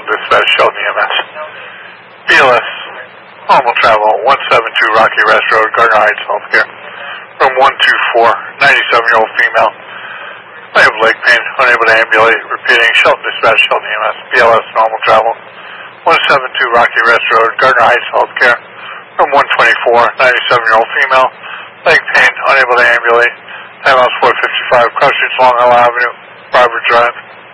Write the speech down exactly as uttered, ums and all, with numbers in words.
Dispatch, Shelton E M S. B L S, normal travel, one seven two Rocky Rest Road, Gardner Heights, Healthcare. Room one two four, ninety-seven-year-old female. I have leg pain, unable to ambulate. Repeating, Shelton Dispatch, Shelton E M S. B L S, normal travel, one seven two Rocky Rest Road, Gardner Heights, Healthcare. Room one twenty-four, ninety-seven-year-old female. Leg pain, unable to ambulate. Time house four fifty-five, Cross Streets, Long Island Avenue, Robert Drive.